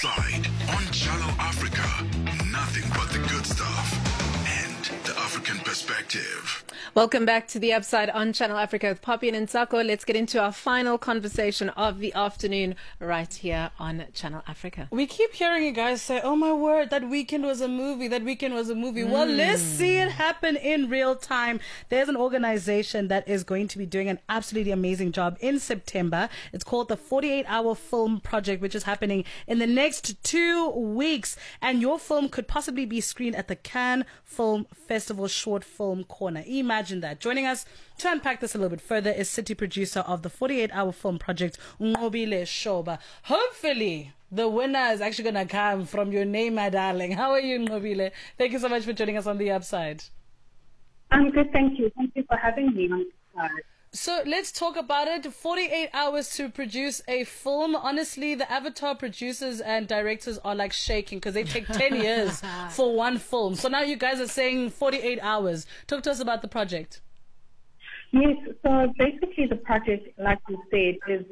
Slide on Channel Africa. Nothing but the good stuff and the African perspective. Welcome back to The Upside on Channel Africa with Poppy and Nsako. Let's get into our final conversation of the afternoon right here on Channel Africa. We keep hearing you guys say, oh my word, that weekend was a movie. Well, let's see it happen in real time. There's an organization that is going to be doing an absolutely amazing job in September. It's called the 48-Hour Film Project, which is happening in the next 2 weeks. And your film could possibly be screened at the Cannes Film Festival Short Film Corner. Imagine that. Joining us to unpack this a little bit further is city producer of the 48-Hour Film Project, Nqobile Shoba. Hopefully, the winner is actually going to come from your name, my darling. How are you, Nqobile? Thank you so much for joining us on The Upside. I'm good, thank you. Thank you for having me on The Upside. So let's talk about it. 48 hours to produce a film. Honestly, the Avatar producers and directors are like shaking because they take 10 years for one film. So now you guys are saying 48 hours. Talk to us about the project. Yes, so basically the project, like you said, is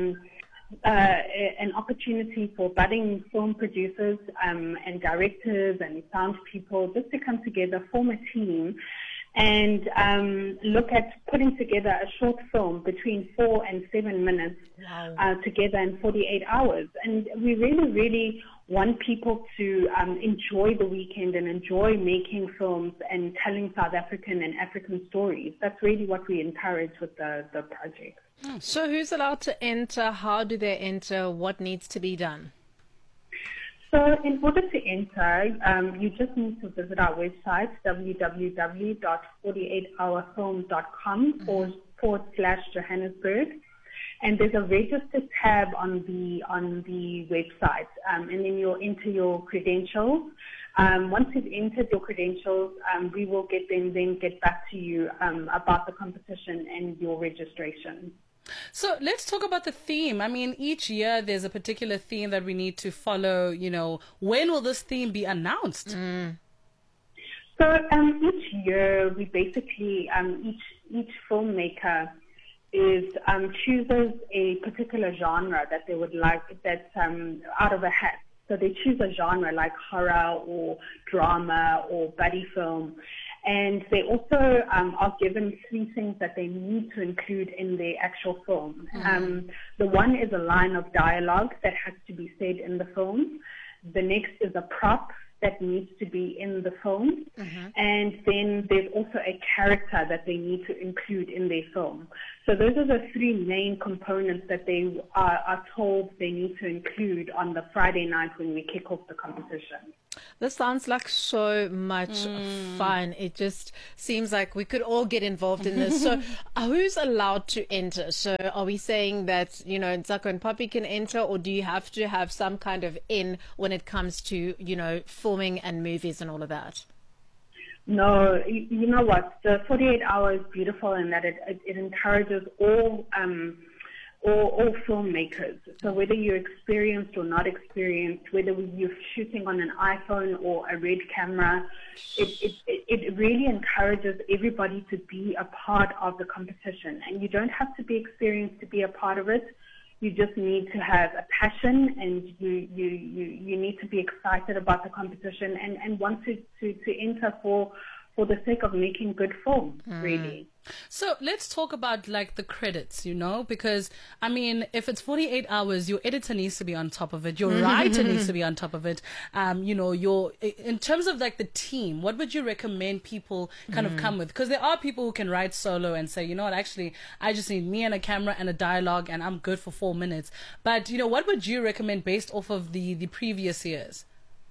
an opportunity for budding film producers and directors and sound people just to come together, form a team, and look at putting together a short film between 4 and 7 minutes together in 48 hours. And we really, really want people to enjoy the weekend and enjoy making films and telling South African and African stories. That's really what we encourage with the project. So who's allowed to enter? How do they enter? What needs to be done? So in order to enter, you just need to visit our website, www.48hourfilm.com /Johannesburg. And there's a register tab on the website. And then you'll enter your credentials. Once you've entered your credentials, we will then get back to you about the competition and your registration. So let's talk about the theme. I mean, each year there's a particular theme that we need to follow. You know, when will this theme be announced? So each year we basically, each filmmaker chooses a particular genre that they would like, that's out of a hat. So they choose a genre like horror or drama or buddy film. And they also are given 3 things that they need to include in their actual film. The one is a line of dialogue that has to be said in the film. The next is a prop that needs to be in the film. And then there's also a character that they need to include in their film. So those are the 3 main components that they are told they need to include on the Friday night when we kick off the competition. This sounds like so much fun. It just seems like we could all get involved in this. So who's allowed to enter? So are we saying that, you know, Nsako and Poppy can enter, or do you have to have some kind of in when it comes to, you know, filming and movies and all of that? No, you know what? The 48 hours is beautiful in that it encourages all filmmakers. So whether you're experienced or not experienced, whether you're shooting on an iPhone or a red camera, it really encourages everybody to be a part of the competition. And you don't have to be experienced to be a part of it. You just need to have a passion, and you need to be excited about the competition and want to enter for the sake of making good film, really. So let's talk about like the credits, you know, because I mean, if it's 48 hours, your editor needs to be on top of it. Your writer needs to be on top of it. You know, in terms of like the team, what would you recommend people kind of come with? Because there are people who can write solo and say, you know what, actually, I just need me and a camera and a dialogue and I'm good for 4 minutes. But, you know, what would you recommend based off of the previous years?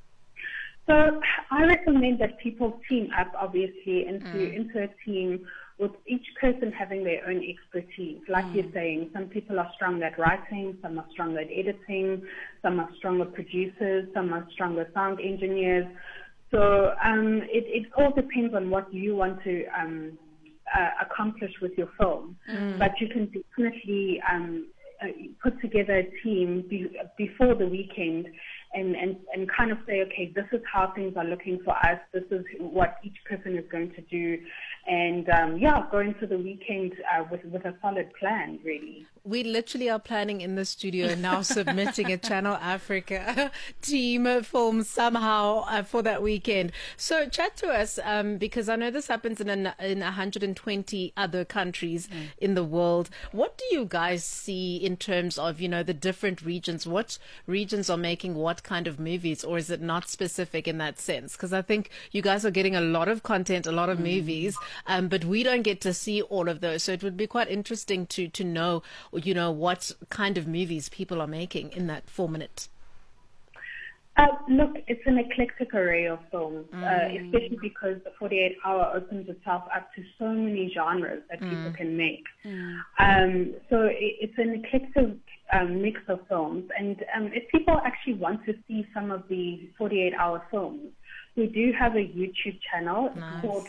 So I recommend that people team up, obviously, into a team with each person having their own expertise. Like you're saying, some people are strong at writing, some are strong at editing, some are stronger producers, some are stronger sound engineers. So it all depends on what you want to accomplish with your film. But you can definitely put together a team before the weekend and kind of say, okay, this is how things are looking for us. This is what each person is going to do. And, go into the weekend with a solid plan, really. We literally are planning in the studio now submitting a Channel Africa team film somehow for that weekend. So chat to us because I know this happens in 120 other countries in the world. What do you guys see in terms of, you know, the different regions? What regions are making what kind of movies, or is it not specific in that sense? Because I think you guys are getting a lot of content, a lot of movies, but we don't get to see all of those. So it would be quite interesting to know, you know, what kind of movies people are making in that 4 minutes. Look, it's an eclectic array of films, especially because the 48 Hour opens itself up to so many genres that people can make. So it's an eclectic mix of films. And if people actually want to see some of the 48 Hour films, we do have a YouTube channel called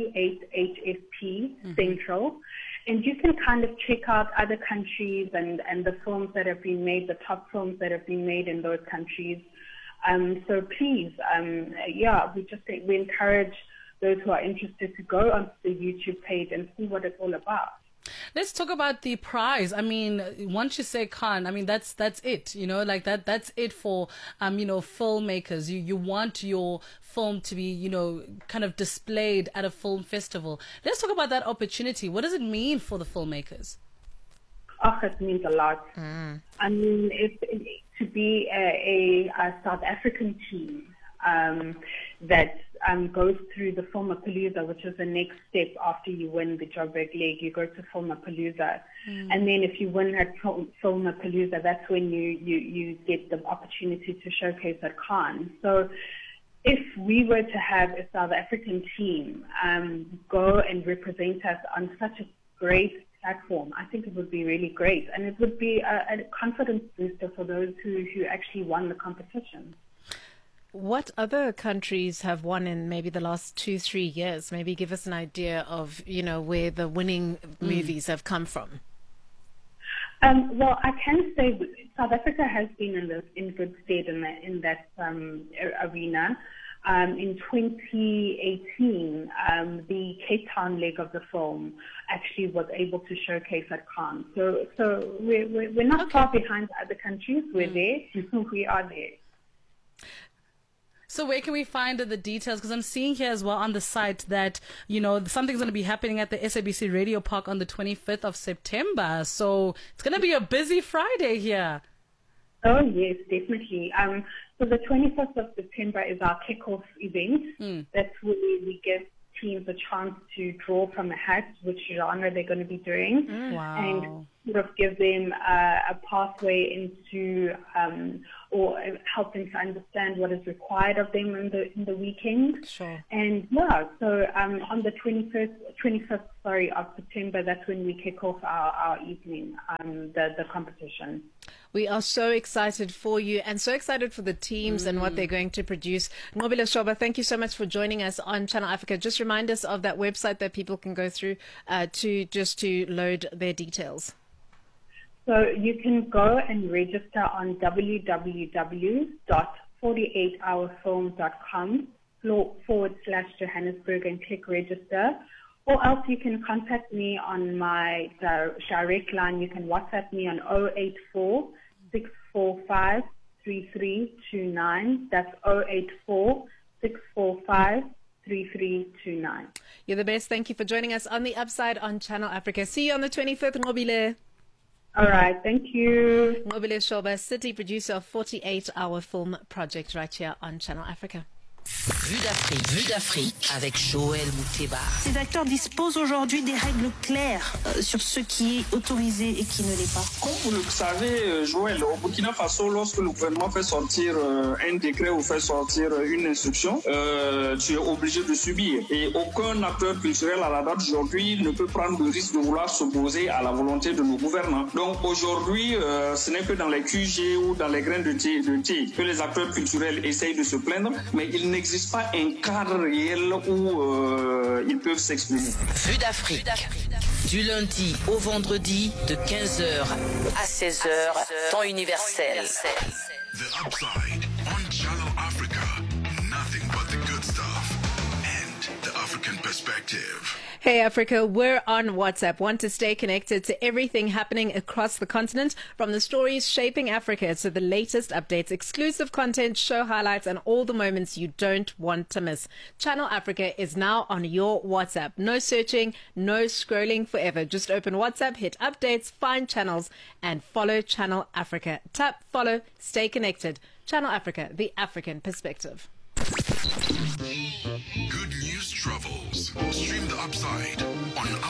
48HFP Central. And you can kind of check out other countries and the films that have been made, the top films that have been made in those countries. So please, we encourage those who are interested to go onto the YouTube page and see what it's all about. Let's talk about the prize. I mean, once you say Cannes, I mean, that's it, you know, like that's it for, you know, filmmakers. You want your film to be, you know, kind of displayed at a film festival. Let's talk about that opportunity. What does it mean for the filmmakers? Oh, it means a lot. I mean, to be a South African team that goes through the Filmapalooza, which is the next step after you win the Joburg League. You go to Filmapalooza. And then if you win at Filmapalooza, that's when you get the opportunity to showcase at Cannes. So if we were to have a South African team go and represent us on such a great platform, I think it would be really great. And it would be a confidence booster for those who actually won the competition. What other countries have won in maybe the last 2-3 years? Maybe give us an idea of, you know, where the winning movies have come from. Well, I can say South Africa has been in good stead in that arena. In 2018, the Cape Town leg of the film actually was able to showcase at Cannes. So we're not far behind other countries. We're there. We are there. So where can we find the details? Because I'm seeing here as well on the site that, you know, something's going to be happening at the SABC Radio Park on the 25th of September. So it's going to be a busy Friday here. Oh, yes, definitely. So the 21st of September is our kickoff event. That's where we give teams a chance to draw from a hat which genre they're going to be doing. And sort of give them a pathway into or help them to understand what is required of them in the weekend. Sure. And so on the 25th of September, that's when we kick off our evening, the competition. We are so excited for you and so excited for the teams and what they're going to produce. Nqobile Shoba, thank you so much for joining us on Channel Africa. Just remind us of that website that people can go through to load their details. So you can go and register on www.48hourfilm.com/Johannesburg and click register. Or else you can contact me on my direct line. You can WhatsApp me on 084 645 3329. That's 084 645 3329. You're the best. Thank you for joining us on The Upside on Channel Africa. See you on the 25th, Nqobile. All right, thank you. Nqobile Shoba, city producer of 48 Hour Film Project right here on Channel Africa. Vue d'Afrique avec Joël Mouteba. Ces acteurs disposent aujourd'hui des règles claires sur ce qui est autorisé et qui ne l'est pas. Comme vous le savez, Joël, au Burkina Faso, lorsque le gouvernement fait sortir un décret ou fait sortir une instruction, tu es obligé de subir. Et aucun acteur culturel à la date d'aujourd'hui ne peut prendre le risque de vouloir s'opposer à la volonté de nos gouvernants. Donc aujourd'hui, ce n'est que dans les QG ou dans les grains de thé que les acteurs culturels essayent de se plaindre, mais il n'existe pas un cadre réel où ils peuvent s'exprimer. Vue d'Afrique, du lundi au vendredi de 15h à 16h, temps universel. The Upside on Channel Africa. Nothing but the good stuff and the African perspective. Hey Africa, we're on WhatsApp. Want to stay connected to everything happening across the continent? From the stories shaping Africa to the latest updates, exclusive content, show highlights, and all the moments you don't want to miss. Channel Africa is now on your WhatsApp. No searching, no scrolling forever. Just open WhatsApp, hit updates, find channels, and follow Channel Africa. Tap, follow, stay connected. Channel Africa, the African perspective. Good news travels. Stream the upside on